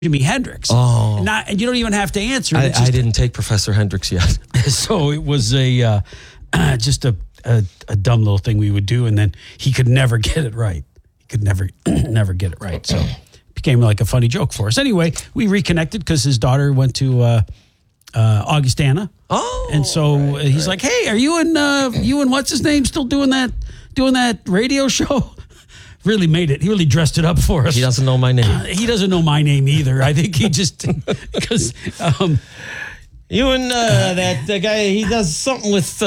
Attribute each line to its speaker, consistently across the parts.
Speaker 1: Jimi Hendrix.
Speaker 2: Oh.
Speaker 1: And you don't even have to answer.
Speaker 2: I didn't take Professor Hendrix yet.
Speaker 1: So it was just a dumb little thing we would do, and then he could never get it right. He could never get it right. So it became like a funny joke for us. Anyway, we reconnected because his daughter went to Augustana.
Speaker 2: Oh,
Speaker 1: and so he's like, "Hey, are you and what's his name still doing that radio show?" Really made it. He really dressed it up for us.
Speaker 2: He doesn't know my name.
Speaker 1: He doesn't know my name either. I think he just because
Speaker 2: you and that guy. He does something with.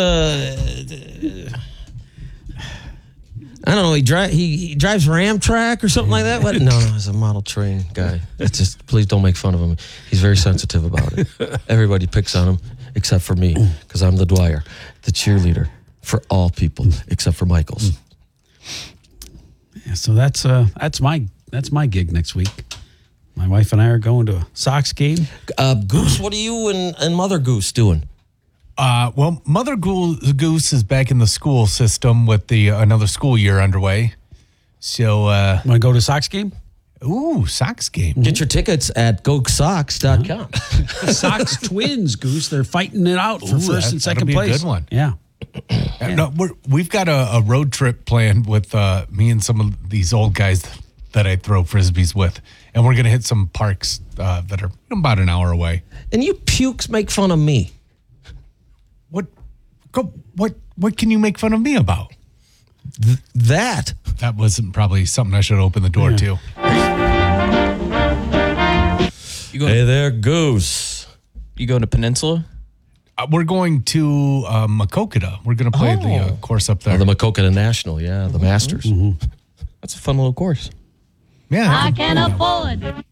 Speaker 2: I don't know. He drives Ramtrak or something like that. What? No, he's a model train guy. It's just please don't make fun of him. He's very sensitive about it. Everybody picks on him except for me because I'm the Dwyer, the cheerleader for all people except for Michaels.
Speaker 1: Yeah, so that's my gig next week. My wife and I are going to a Sox game.
Speaker 2: Goose, what are you and Mother Goose doing?
Speaker 3: Well, Mother Goose is back in the school system with the another school year underway. So,
Speaker 1: want to go to a Sox game?
Speaker 3: Ooh, Sox game.
Speaker 2: Get your tickets at GoSox.com.
Speaker 1: The Sox twins, Goose. They're fighting it out for first and second
Speaker 3: that'll be
Speaker 1: place.
Speaker 3: A good one.
Speaker 1: Yeah.
Speaker 3: No, we've got a road trip planned with me and some of these old guys that I throw frisbees with, and we're going to hit some parks that are about an hour away.
Speaker 2: And you pukes make fun of me.
Speaker 3: What can you make fun of me about?
Speaker 2: That
Speaker 3: wasn't probably something I should open the door to.
Speaker 2: Hey there, Goose.
Speaker 4: You going to Peninsula?
Speaker 3: We're going to Maquoketa. We're going to play the course up there.
Speaker 2: The Maquoketa National, the Masters.
Speaker 4: Mm-hmm. That's a fun little course.
Speaker 3: Yeah.
Speaker 5: I can afford.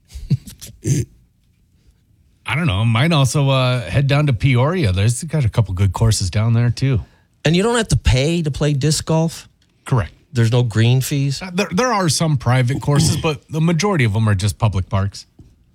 Speaker 3: I don't know. Might also head down to Peoria. There's got a couple good courses down there, too.
Speaker 2: And you don't have to pay to play disc golf?
Speaker 3: Correct.
Speaker 2: There's no green fees?
Speaker 3: There are some private courses, but the majority of them are just public parks.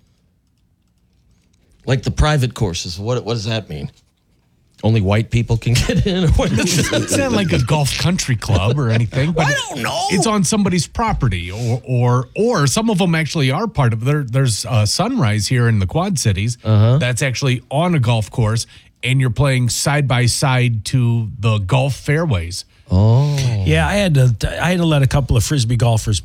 Speaker 2: Like the private courses, what does that mean? Only white people can get in? Or what?
Speaker 3: It's not like a golf country club or anything. But
Speaker 2: I don't know.
Speaker 3: It's on somebody's property, or some of them actually are part of. There's Sunrise here in the Quad Cities. That's actually on a golf course, and you're playing side by side to the golf fairways.
Speaker 2: Oh,
Speaker 1: yeah. I had to let a couple of disc golfers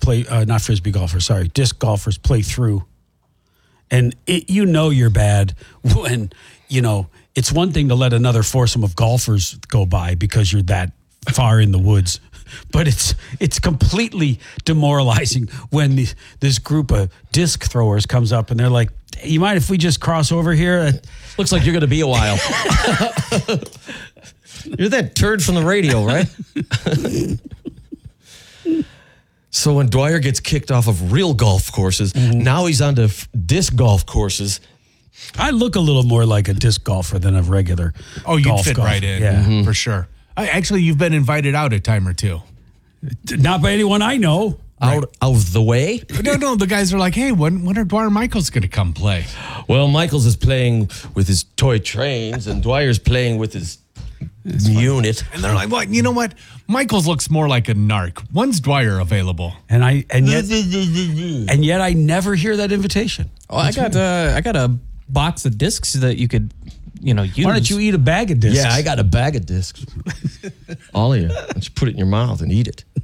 Speaker 1: play through, and you're bad when It's one thing to let another foursome of golfers go by because you're that far in the woods, but it's completely demoralizing when this group of disc throwers comes up and they're like, "You mind if we just cross over here?"
Speaker 2: Looks like you're going to be a while. You're that turd from the radio, right? So when Dwyer gets kicked off of real golf courses, now he's on to disc golf courses.
Speaker 1: I look a little more like a disc golfer than a regular.
Speaker 3: Oh, you'd fit right in, for sure. Actually, you've been invited out a time or two.
Speaker 1: Not by anyone I know.
Speaker 2: Out of the way?
Speaker 3: No, the guys are like, hey, when are Dwyer Michaels going to come play?
Speaker 2: Well, Michaels is playing with his toy trains, and Dwyer's playing with his unit.
Speaker 3: And they're like, what? You know what? Michaels looks more like a narc. When's Dwyer available?
Speaker 1: And yet I never hear that invitation.
Speaker 4: Oh, I got a box of discs that you could, use.
Speaker 1: Why don't you eat a bag of discs?
Speaker 2: Yeah, I got a bag of discs. All of you. Just put it in your mouth and eat it.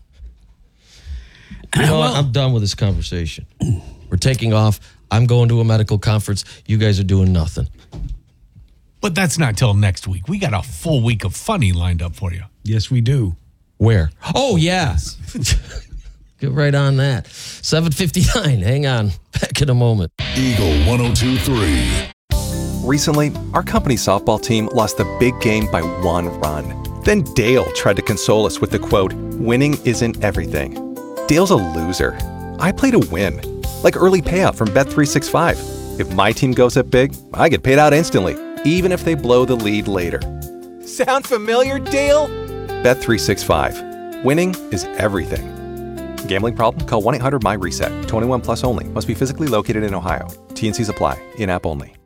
Speaker 2: I'm done with this conversation. We're taking off. I'm going to a medical conference. You guys are doing nothing.
Speaker 3: But that's not till next week. We got a full week of funny lined up for you.
Speaker 1: Yes, we do.
Speaker 2: Where? Oh, yeah. Get right on that. 7:59. Hang on. Back in a moment.
Speaker 6: Eagle 102.3.
Speaker 7: Recently, our company softball team lost the big game by 1 run. Then Dale tried to console us with the quote, "Winning isn't everything." Dale's a loser. I play to win. Like early payout from Bet365. If my team goes up big, I get paid out instantly, even if they blow the lead later. Sound familiar, Dale? Bet365. Winning is everything. Gambling problem? Call 1-800-MY-RESET. 21 plus only. Must be physically located in Ohio. T&Cs apply. In-app only.